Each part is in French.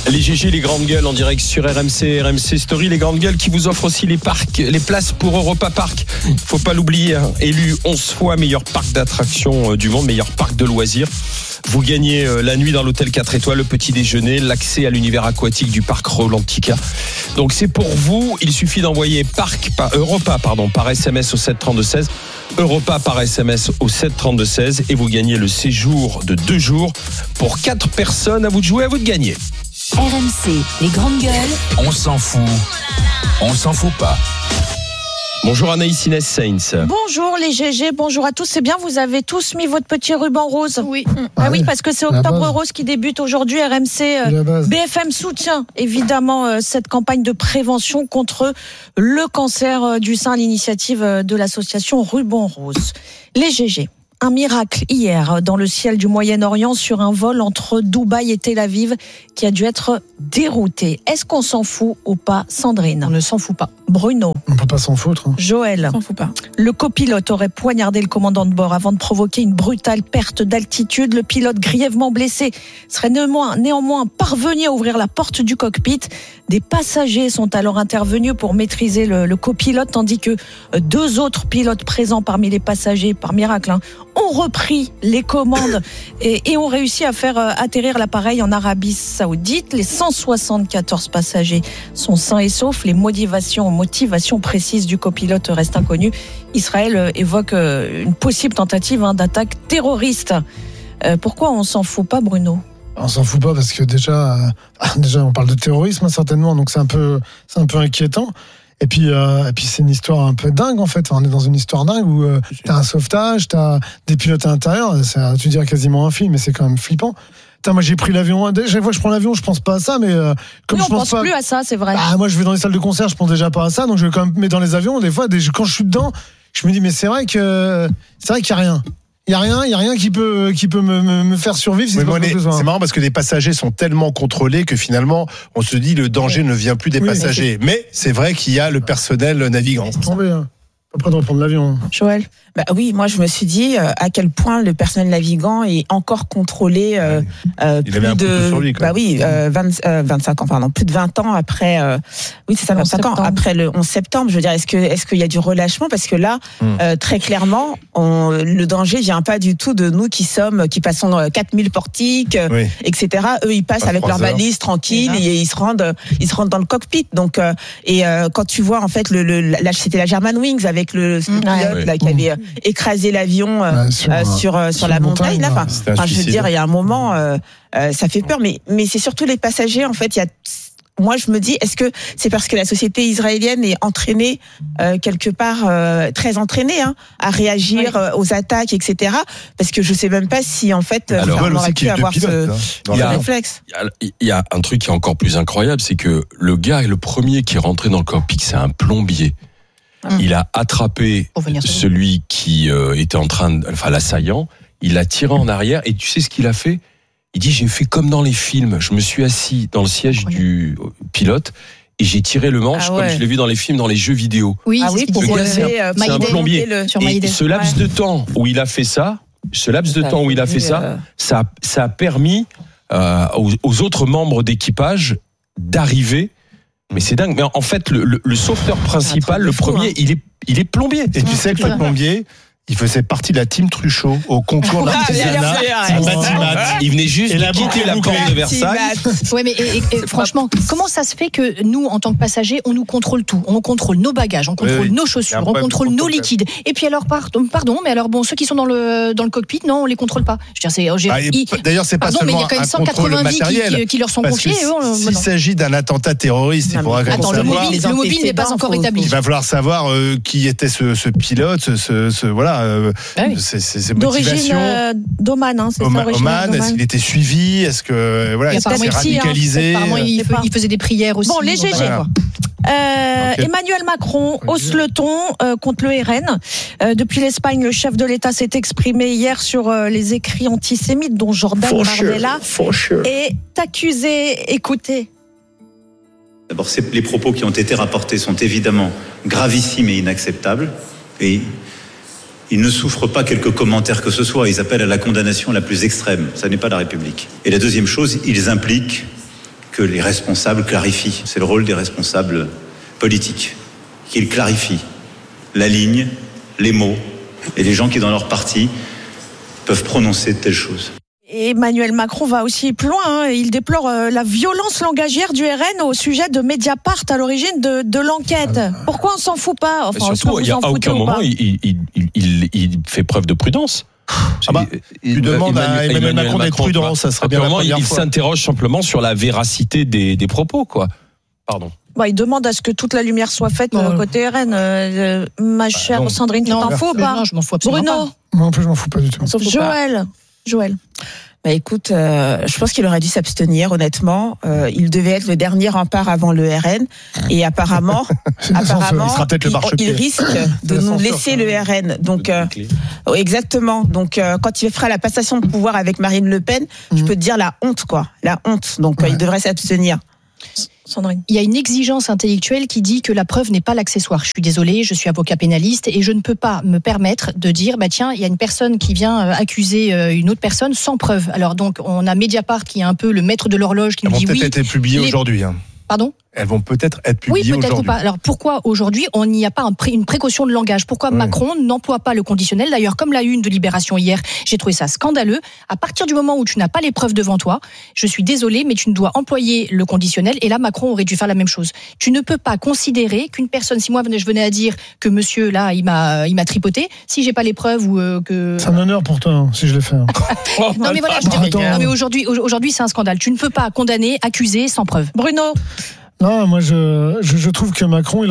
Les GG, les grandes gueules en direct sur RMC, RMC Story, les grandes gueules qui vous offrent aussi les places pour Europa Park. Faut pas l'oublier, hein. Élu 11 fois meilleur parc d'attractions du monde, meilleur parc de loisirs. Vous gagnez la nuit dans l'hôtel 4 étoiles, le petit déjeuner, l'accès à l'univers aquatique du parc Rolantica. Donc c'est pour vous, il suffit d'envoyer Europa par SMS au 732-16. Europa par SMS au 732-16 et vous gagnez le séjour de 2 jours pour 4 personnes. À vous de jouer, à vous de gagner. RMC, les grandes gueules. On s'en fout pas. Bonjour Anaïs Inès Sainz. Bonjour les GG, bonjour à tous. C'est bien, vous avez tous mis votre petit ruban rose. Oui. Oui, parce que c'est Octobre Rose qui débute aujourd'hui. RMC BFM soutient évidemment cette campagne de prévention contre le cancer du sein à l'initiative de l'association Ruban Rose. Les GG. Un miracle hier dans le ciel du Moyen-Orient sur un vol entre Dubaï et Tel Aviv qui a dû être dérouté. Est-ce qu'on s'en fout ou pas, Sandrine ? On ne s'en fout pas. Bruno. On peut pas s'en foutre. Joël. On s'en fout pas. Le copilote aurait poignardé le commandant de bord avant de provoquer une brutale perte d'altitude. Le pilote, grièvement blessé, serait néanmoins parvenu à ouvrir la porte du cockpit. Des passagers sont alors intervenus pour maîtriser le copilote, tandis que 2 autres pilotes présents parmi les passagers, par miracle, ont repris les commandes et ont réussi à faire atterrir l'appareil en Arabie Saoudite. Les 174 passagers sont sains et saufs. Les motivations précises du copilote restent inconnues. Israël évoque une possible tentative d'attaque terroriste. Pourquoi on s'en fout pas, Bruno ? On s'en fout pas parce que déjà on parle de terrorisme certainement, donc c'est un peu inquiétant. Et puis c'est une histoire un peu dingue en fait. On est dans une histoire dingue où t'as un sauvetage, t'as des pilotes à l'intérieur. Tu dirais quasiment un film, mais c'est quand même flippant. Moi j'ai pris l'avion. Chaque fois que je prends l'avion, je pense pas à ça, mais comme oui, je pense pas plus à ça, c'est vrai. Moi je vais dans les salles de concert, je pense déjà pas à ça, donc je vais quand même mettre dans les avions. Des fois, quand je suis dedans, je me dis mais c'est vrai qu'il y a rien. Il y a rien qui peut me faire survivre. C'est marrant parce que les passagers sont tellement contrôlés que finalement on se dit le danger ne vient plus des passagers. Mais c'est vrai qu'il y a le personnel navigant. Après de reprendre l'avion. Joël. Oui, moi je me suis dit à quel point le personnel navigant est encore contrôlé. Il avait un peu sur lui. 25 ans, pardon, plus de 20 ans après. Oui, c'est ça, 25 ans après le 11 septembre. Je veux dire, est-ce qu'il y a du relâchement ? Parce que là, très clairement, le danger vient pas du tout de nous qui passons 4000 portiques, etc. Eux, ils passent avec leurs balises tranquilles et ils se rendent dans le cockpit. Donc, quand tu vois en fait là, c'était la Germanwings avec le pilote là qui avait écraser l'avion sur la montagne. Là. Je veux dire, il y a un moment, ça fait peur. Mais c'est surtout les passagers. En fait, moi, je me dis, est-ce que c'est parce que la société israélienne est entraînée quelque part, très entraînée à réagir aux attaques, etc. Parce que je sais même pas si en fait on aurait pu avoir ce réflexe. Il y a un truc qui est encore plus incroyable, c'est que le gars est le premier qui est rentré dans le cockpit, c'est un plombier. Il a attrapé celui qui était l'assaillant, il l'a tiré en arrière et tu sais ce qu'il a fait ? Il dit, j'ai fait comme dans les films, je me suis assis dans le siège du pilote et j'ai tiré le manche comme je l'ai vu dans les films, dans les jeux vidéo. Oui, pour c'est un plombier. Et ce laps de temps où il a fait ça, ça a permis aux autres membres d'équipage d'arriver. Mais c'est dingue. Mais en fait, le sauveteur principal, le premier, il est plombier. Et tu sais que le plombier, il faisait partie de la team Truchot au concours d'artisanat. Il venait juste de quitter la porte de Versailles. Ouais, mais franchement, comment ça se fait que nous, en tant que passagers, on nous contrôle tout ? On contrôle nos bagages, on contrôle nos chaussures, on contrôle nos liquides. Et puis alors, pardon, mais alors ceux qui sont dans le cockpit, non, on les contrôle pas. Je veux dire, d'ailleurs, c'est pas seulement un contrôle matériel qui leur sont confiés. S'il s'agit d'un attentat terroriste, il faudra quand même savoir. Le mobile n'est pas encore établi. Il va falloir savoir qui était ce pilote, ses d'origine motivations. d'Oman, c'est ça, Oman, est-ce qu'il était suivi ? Est-ce que il s'est radicalisé ? Apparemment, il faisait des prières aussi. Bon, les GG. Emmanuel Macron hausse le ton contre le RN. Depuis l'Espagne, le chef de l'État s'est exprimé hier sur les écrits antisémites dont Jordan Bardella est accusé. Écoutez. D'abord, les propos qui ont été rapportés sont évidemment gravissimes et inacceptables. Et ils ne souffrent pas quelques commentaires que ce soit. Ils appellent à la condamnation la plus extrême. Ça n'est pas la République. Et la deuxième chose, ils impliquent que les responsables clarifient. C'est le rôle des responsables politiques, qu'ils clarifient la ligne, les mots, et les gens qui, dans leur parti, peuvent prononcer de telles choses. Et Emmanuel Macron va aussi plus loin. Hein. Il déplore la violence langagière du RN au sujet de Mediapart à l'origine de l'enquête. Pourquoi on s'en fout pas? Enfin, surtout, il n'y a à aucun moment il fait preuve de prudence. Tu demandes à Emmanuel Macron d'être prudent, ça serait bien la première fois. Il s'interroge simplement sur la véracité des propos, quoi. Pardon. Il demande à ce que toute la lumière soit faite côté RN. Ma chère Sandrine, tu t'en fous ou pas? Non, je m'en fous absolument Bruno pas. Moi non plus, je m'en fous pas du tout. Joël. Écoute, je pense qu'il aurait dû s'abstenir, honnêtement. Il devait être le dernier rempart avant le RN. Et apparemment, il sera peut-être le marchepied. il risque de nous laisser le RN. Donc, exactement. Donc, quand il fera la passation de pouvoir avec Marine Le Pen, je peux te dire la honte, quoi. La honte. Donc, il devrait s'abstenir. Sandrine. Il y a une exigence intellectuelle qui dit que la preuve n'est pas l'accessoire. Je suis désolée, je suis avocat pénaliste et je ne peux pas me permettre de dire tiens, il y a une personne qui vient accuser une autre personne sans preuve. Alors donc on a Mediapart qui est un peu le maître de l'horloge qui nous dit oui. Elles vont peut-être être publiées aujourd'hui. Pardon ? Elles vont peut-être être publiées oui, peut-être aujourd'hui. ou pas. Alors pourquoi aujourd'hui on n'y a pas une précaution de langage ? Pourquoi Macron n'emploie pas le conditionnel ? D'ailleurs, comme la une de Libération hier, j'ai trouvé ça scandaleux. À partir du moment où tu n'as pas les preuves devant toi, je suis désolée, mais tu ne dois employer le conditionnel. Et là, Macron aurait dû faire la même chose. Tu ne peux pas considérer qu'une personne, si moi je venais à dire que monsieur là, il m'a tripoté, si j'ai pas les preuves ou que. C'est un honneur pour toi si je l'ai fait. Non mais voilà, mais aujourd'hui c'est un scandale. Tu ne peux pas condamner, accuser sans preuve. Bruno. Non, moi je trouve que Macron,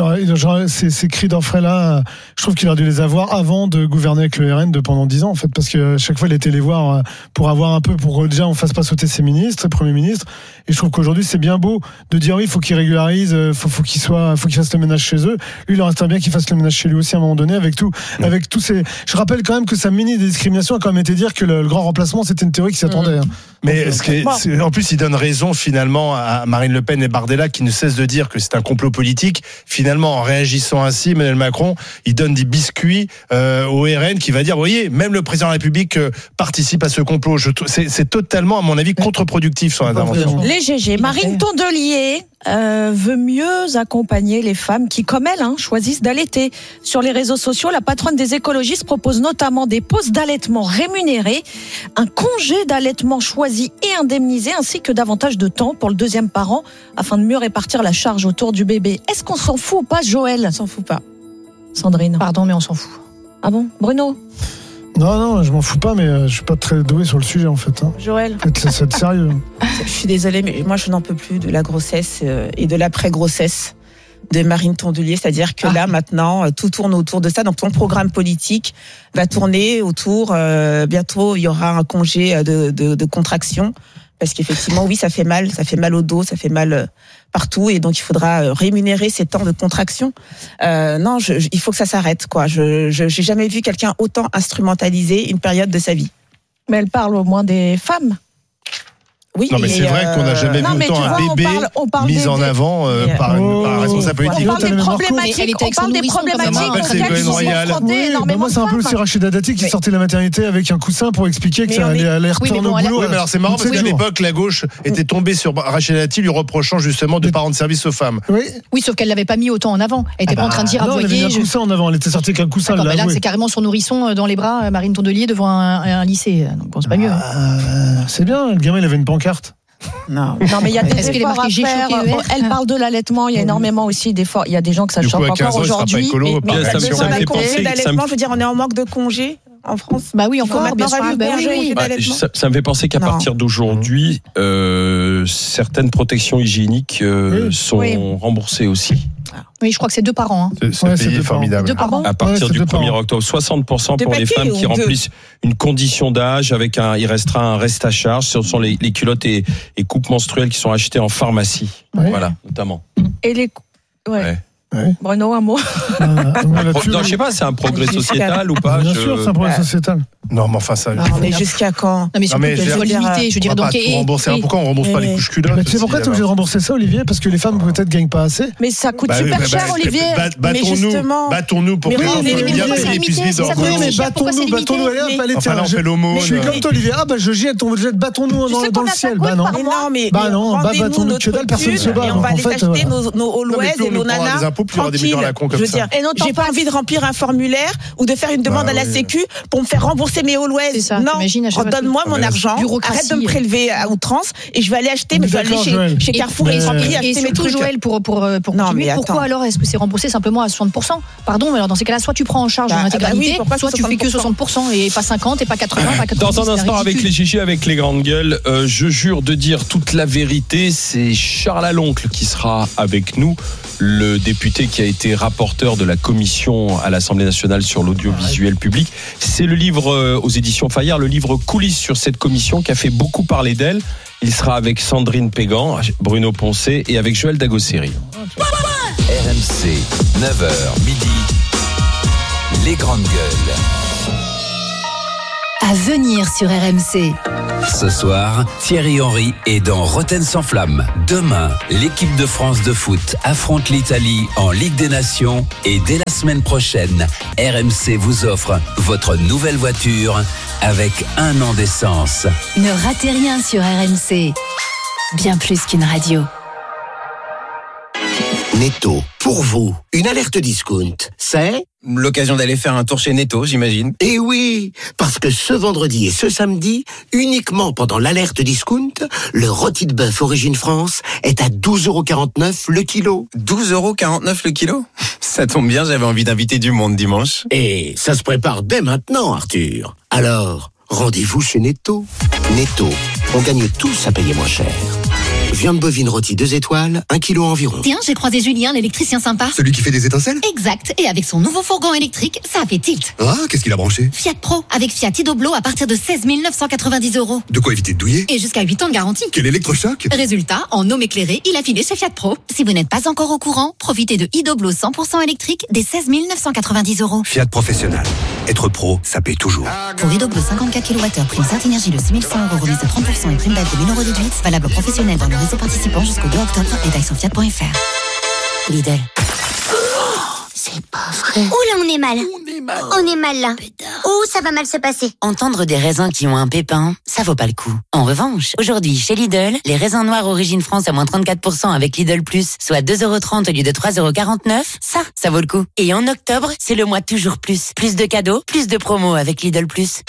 ces cris d'orfraie-là, je trouve qu'il aurait dû les avoir avant de gouverner avec le RN pendant 10 ans en fait, parce que chaque fois il était les voir pour avoir un peu, pour déjà on fasse pas sauter ses ministres, ses premiers ministres. Et je trouve qu'aujourd'hui c'est bien beau de dire oui, il faut qu'il régularise, faut qu'il fasse le ménage chez eux. Lui, il en resterait bien qu'il fasse le ménage chez lui aussi à un moment donné avec tous ces. Je rappelle quand même que sa mini discrimination a quand même été dire que le grand remplacement c'était une théorie qui s'attendait. Mais en plus, il donne raison finalement à Marine Le Pen et Bardella qui ne cessent de dire que c'est un complot politique. Finalement, en réagissant ainsi, Emmanuel Macron, il donne des biscuits au RN qui va dire, vous voyez, même le président de la République participe à ce complot. C'est totalement, à mon avis, contre-productif son intervention. Les GG. Marine Tondelier veut mieux accompagner les femmes qui, comme elle, choisissent d'allaiter. Sur les réseaux sociaux, la patronne des écologistes propose notamment des pauses d'allaitement rémunérées, un congé d'allaitement choisi et indemnisé, ainsi que davantage de temps pour le deuxième parent, afin de mieux répartir la charge autour du bébé. Est-ce qu'on s'en fout ou pas, Joël ? On s'en fout pas. Sandrine. Pardon, mais on s'en fout. Ah bon ? Bruno ? Non, je m'en fous pas, mais je suis pas très doué sur le sujet en fait. Joël. C'est sérieux. Je suis désolée, mais moi je n'en peux plus de la grossesse et de l'après-grossesse de Marine Tondelier, c'est-à-dire que là maintenant tout tourne autour de ça. Donc ton programme politique va tourner autour. Bientôt il y aura un congé de contraction parce qu'effectivement oui ça fait mal au dos, ça fait mal partout et donc il faudra rémunérer ces temps de contraction. Non, il faut que ça s'arrête quoi. Je j'ai jamais vu quelqu'un autant instrumentaliser une période de sa vie. Mais elle parle au moins des femmes. Oui, non, mais c'est vrai qu'on n'a jamais vu autant un bébé mis en avant par un responsable politique. On parle des problématiques auxquelles sont confrontées énormément moi, c'est un peu aussi Rachida Dati qui sortait de la maternité avec un coussin pour expliquer que ça allait retourner au boulot. Oui, mais alors c'est marrant parce qu'à l'époque, la gauche était tombée sur Rachida Dati lui reprochant justement de pas rendre service aux femmes. Oui, sauf qu'elle l'avait pas mis autant en avant. Elle était pas en train de dire elle avait un coussin en avant, elle était sortie avec un coussin. Là, c'est carrément son nourrisson dans les bras, Marine Tondelier devant un lycée. Donc bon, c'est pas mieux. C'est bien, le gamin il avait une pancarte. Non, mais il y a des efforts à faire. Elle parle de l'allaitement, il y a énormément aussi d'efforts. Il y a des gens que ça choque encore aujourd'hui. Ça me fait penser d'allaitement, je veux dire, on est en manque de congés en France. Bah oui, encore, bien sûr. Ça me fait penser qu'à partir d'aujourd'hui, certaines protections hygiéniques sont remboursées aussi. Oui, je crois que c'est 2 par an. C'est formidable. 2 par an. À partir du 1er octobre, 60% pour les femmes qui remplissent une condition d'âge avec il restera un reste à charge. Ce sont les culottes et coupes menstruelles qui sont achetées en pharmacie. Voilà, notamment. Et les Ouais. Bruno, un mot. Non, je sais pas, c'est un progrès sociétal ou pas? Bien sûr, c'est un progrès sociétal. Non, mais enfin, ça. Non, mais jusqu'à quand? Non, mais surtout que ce soit limité, je dirais. Donc, pourquoi on rembourse pas les couches culottes? Mais tu sais pourquoi tu es obligé de rembourser ça, Olivier? Parce que les femmes peut-être gagnent pas assez. Mais ça coûte super cher, Olivier. Mais justement. Battons-nous pour que les gens soient bien payés puissent vivre dans Oui, mais battons-nous, allez, Enfin, là, on fait l'aumône. Je suis comme toi, Olivier. Ah, bah, je jette, battons-nous dans le ciel. Bah, non. Bah non, battons-nous que dalle, personne se bat. Et on va aller acheter nos All-West et nos nanas. Tranquille. Je veux dire, j'ai pas envie de remplir un formulaire ou de faire une demande à la Sécu pour me faire rembourser mes All-West. Non, redonne-moi mon argent, arrête de me prélever à outrance et je vais aller acheter, mais je vais aller chez Carrefour et Franprix acheter mes trucs. Joël, pour continuer, pourquoi alors est-ce que c'est remboursé simplement à 60%? Pardon, mais alors dans ces cas-là, soit tu prends en charge l'intégralité, soit tu fais que 60% et pas 50 et pas 80, pas 90. Dans un instant, avec les Gigi, avec les grandes gueules, je jure de dire toute la vérité. C'est Charles Aloncle qui sera avec nous, le député qui a été rapporteur de la commission à l'Assemblée nationale sur l'audiovisuel public. C'est le livre aux éditions Fayard, le livre coulisses sur cette commission qui a fait beaucoup parler d'elle. Il sera avec Sandrine Pégan, Bruno Poncet et avec Joël Dagosseri. RMC, 9h midi, les grandes gueules. À venir sur RMC. Ce soir, Thierry Henry est dans Rotten sans flamme. Demain, l'équipe de France de foot affronte l'Italie en Ligue des Nations. Et dès la semaine prochaine, RMC vous offre votre nouvelle voiture avec 1 an d'essence. Ne ratez rien sur RMC. Bien plus qu'une radio. Netto, pour vous, une alerte discount, c'est l'occasion d'aller faire un tour chez Netto, j'imagine. Eh oui, parce que ce vendredi et ce samedi, uniquement pendant l'alerte discount, le rôti de bœuf Origine France est à 12,49€ le kilo. 12,49€ le kilo? Ça tombe bien, j'avais envie d'inviter du monde dimanche. Et ça se prépare dès maintenant, Arthur. Alors, rendez-vous chez Netto. Netto, on gagne tous à payer moins cher. Viande bovine rôtie 2 étoiles, 1 kilo environ. Tiens, j'ai croisé Julien, l'électricien sympa. Celui qui fait des étincelles? Exact. Et avec son nouveau fourgon électrique, ça a fait tilt. Ah, qu'est-ce qu'il a branché? Fiat Pro, avec Fiat Idoblo à partir de 16 990€. De quoi éviter de douiller? Et jusqu'à 8 ans de garantie. Quel électrochoc? Résultat, en homme éclairé, il a filé chez Fiat Pro. Si vous n'êtes pas encore au courant, profitez de Idoblo 100% électrique des 16 990€. Fiat Professionnel. Être pro, ça paie toujours. Pour Idoblo 54 kWh, prime Saint-Énergie de 6 100€, remise de 30% et prime bête de 1 000€ déduite. Valable professionnel dans le réseau participant jusqu'au 2 octobre. Détails sur Fiat.fr. Lidl. C'est pas vrai. Ouh là, on est mal. On est mal là. Oh, ça va mal se passer. Entendre des raisins qui ont un pépin, ça vaut pas le coup. En revanche, aujourd'hui, chez Lidl, les raisins noirs Origine France à moins 34% avec Lidl Plus, soit 2,30€ au lieu de 3,49€, ça vaut le coup. Et en octobre, c'est le mois toujours plus. Plus de cadeaux, plus de promos avec Lidl Plus.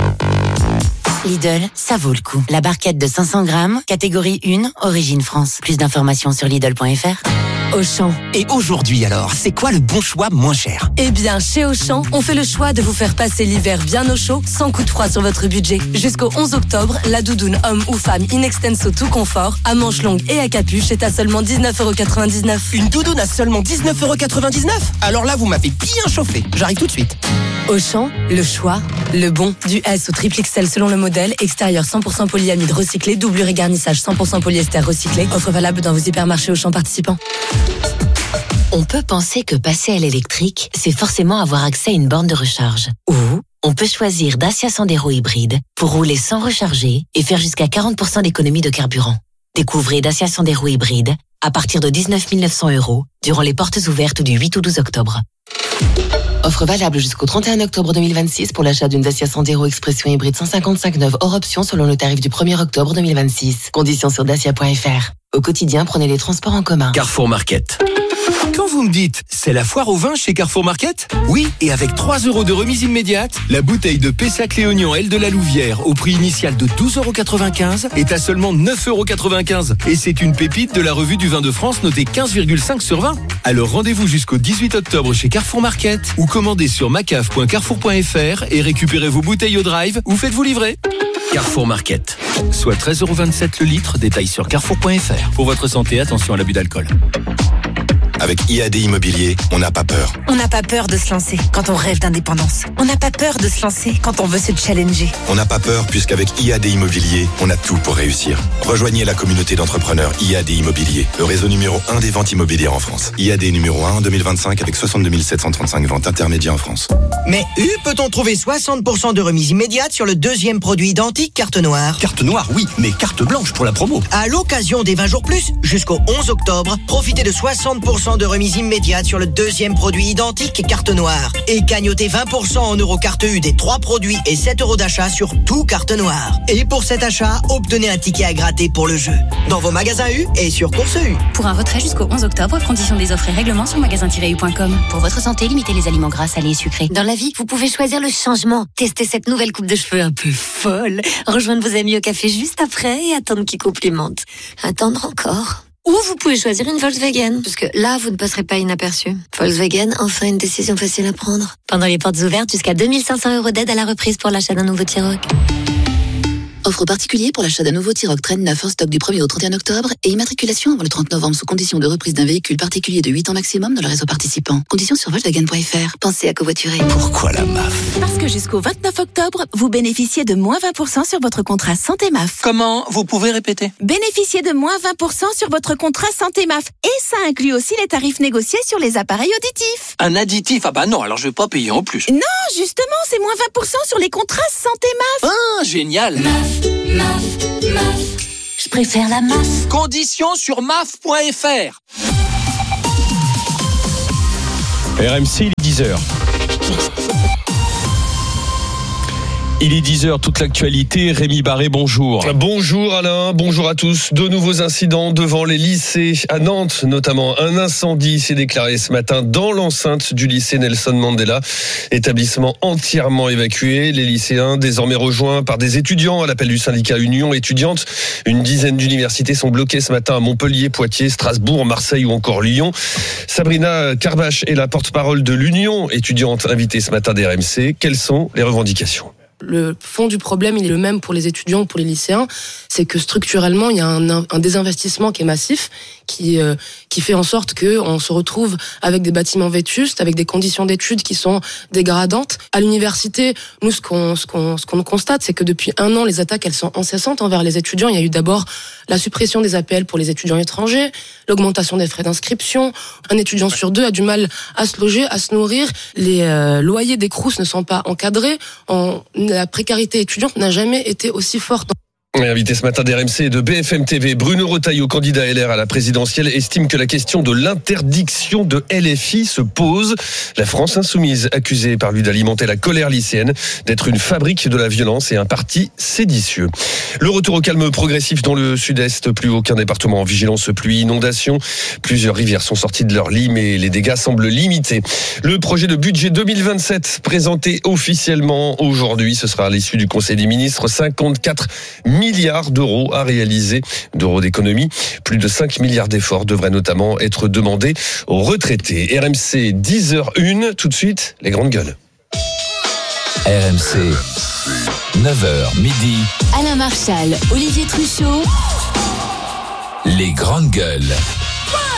Lidl, ça vaut le coup. La barquette de 500 grammes, catégorie 1, Origine France. Plus d'informations sur Lidl.fr. Auchan. Et aujourd'hui alors, c'est quoi le bon choix moins cher? Eh bien, chez Auchan, on fait le choix de vous faire passer l'hiver bien au chaud, sans coup de froid sur votre budget. Jusqu'au 11 octobre, la doudoune homme ou femme in extenso tout confort, à manches longues et à capuche est à seulement 19,99€. Une doudoune à seulement 19,99€? Alors là, vous m'avez bien chauffé. J'arrive tout de suite. Auchan, le choix, le bon, du S au triple XL selon le modèle, extérieur 100% polyamide recyclé, doublure et garnissage 100% polyester recyclé, offre valable dans vos hypermarchés Auchan participants. On peut penser que passer à l'électrique, c'est forcément avoir accès à une borne de recharge. Ou on peut choisir Dacia Sandero hybride pour rouler sans recharger et faire jusqu'à 40% d'économie de carburant. Découvrez Dacia Sandero hybride à partir de 19 900€ durant les portes ouvertes du 8 au 12 octobre. Offre valable jusqu'au 31 octobre 2026 pour l'achat d'une Dacia Sandero Expression hybride 155 neuve hors option selon le tarif du 1er octobre 2026. Conditions sur dacia.fr. Au quotidien, prenez les transports en commun. Carrefour Market. Quand vous me dites, c'est la foire au vin chez Carrefour Market? Oui, et avec 3€ de remise immédiate, la bouteille de Pessac Léognan L de la Louvière, au prix initial de 12,95€, est à seulement 9,95€. Et c'est une pépite de la revue du vin de France notée 15,5 sur 20. Alors rendez-vous jusqu'au 18 octobre chez Carrefour Market, ou commandez sur macaf.carrefour.fr et récupérez vos bouteilles au drive, ou faites-vous livrer. Carrefour Market. Soit 13,27€ le litre, détail sur carrefour.fr. Pour votre santé, attention à l'abus d'alcool. Avec IAD Immobilier, on n'a pas peur. On n'a pas peur de se lancer quand on rêve d'indépendance. On n'a pas peur de se lancer quand on veut se challenger. On n'a pas peur puisqu'avec IAD Immobilier, on a tout pour réussir. Rejoignez la communauté d'entrepreneurs IAD Immobilier, le réseau numéro 1 des ventes immobilières en France. IAD numéro 1 en 2025 avec 62 735 ventes intermédiaires en France. Mais peut-on trouver 60% de remise immédiate sur le deuxième produit identique carte noire? Carte noire, oui, mais carte blanche pour la promo. À l'occasion des 20 jours plus, jusqu'au 11 octobre, profitez de 60% de remise immédiate sur le deuxième produit identique carte noire. Et gagnotez 20% en euros carte U des 3 produits et 7 euros d'achat sur tout carte noire. Et pour cet achat, obtenez un ticket à gratter pour le jeu. Dans vos magasins U et sur Course U. Pour un retrait jusqu'au 11 octobre, conditions des offres et règlements sur magasin-u.com. Pour votre santé, limitez les aliments gras, salés et sucrés. Dans la vie, vous pouvez choisir le changement. Testez cette nouvelle coupe de cheveux un peu folle. Rejoindre vos amis au café juste après et attendre qu'ils complimentent. Attendre encore. Ou vous pouvez choisir une Volkswagen, parce que là, vous ne passerez pas inaperçu. Volkswagen, enfin une décision facile à prendre. Pendant les portes ouvertes, jusqu'à 2500 € d'aide à la reprise pour l'achat d'un nouveau T-Roc. Offre particulière pour l'achat d'un nouveau T-Roc Traîne 9 en stock du 1er au 31 octobre et immatriculation avant le 30 novembre sous condition de reprise d'un véhicule particulier de 8 ans maximum dans le réseau participant. Conditions sur Volkswagen.fr. Pensez à covoiturer. Pourquoi la MAF? Parce que jusqu'au 29 octobre, vous bénéficiez de moins 20% sur votre contrat Santé MAF. Comment? Vous pouvez répéter? Bénéficiez de moins 20% sur votre contrat Santé MAF. Et ça inclut aussi les tarifs négociés sur les appareils auditifs. Un additif? Ah bah non, alors je vais pas payer en plus. Non, justement, c'est moins 20% sur les contrats Santé MAF. Ah, génial. Je préfère la MAF. Conditions sur maf.fr. RMC, il est 10h. Il est 10h, toute l'actualité. Rémi Barré, bonjour. Bonjour Alain, bonjour à tous. De nouveaux incidents devant les lycées à Nantes, notamment un incendie s'est déclaré ce matin dans l'enceinte du lycée Nelson Mandela. Établissement entièrement évacué. Les lycéens désormais rejoints par des étudiants à l'appel du syndicat Union étudiante. Une dizaine d'universités sont bloquées ce matin à Montpellier, Poitiers, Strasbourg, Marseille ou encore Lyon. Sabrina Carbache est la porte-parole de l'Union étudiante invitée ce matin d'RMC. Quelles sont les revendications ? Le fond du problème, il est le même pour les étudiants, pour les lycéens. C'est que structurellement, il y a un désinvestissement qui est massif, qui fait en sorte qu'on se retrouve avec des bâtiments vétustes, avec des conditions d'études qui sont dégradantes. À l'université, nous, ce qu'on constate, c'est que depuis 1 an, les attaques, elles sont incessantes envers les étudiants. Il y a eu d'abord la suppression des APL pour les étudiants étrangers, l'augmentation des frais d'inscription. Un étudiant sur 2 a du mal à se loger, à se nourrir. Les loyers des Crous ne sont pas encadrés. La précarité étudiante n'a jamais été aussi forte. Invité ce matin d'RMC et de BFM TV, Bruno Retailleau, candidat LR à la présidentielle, estime que la question de l'interdiction de LFI se pose. La France insoumise, accusée par lui d'alimenter la colère lycéenne, d'être une fabrique de la violence et un parti séditieux. Le retour au calme progressif dans le sud-est, plus aucun département en vigilance pluie, inondation. Plusieurs rivières sont sorties de leur lit, mais les dégâts semblent limités. Le projet de budget 2027 présenté officiellement aujourd'hui, ce sera à l'issue du Conseil des ministres, 54 milliards d'euros à réaliser, d'euros d'économie. Plus de 5 milliards d'efforts devraient notamment être demandés aux retraités. RMC 10h01, tout de suite, les grandes gueules. RMC, 9h midi. Alain Marchal, Olivier Truchot. Les grandes gueules.